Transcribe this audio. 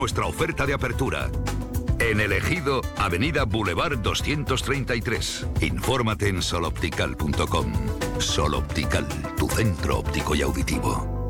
Nuestra oferta de apertura. En El Ejido, Avenida Boulevard 233. Infórmate en soloptical.com. Sol Optical, tu centro óptico y auditivo.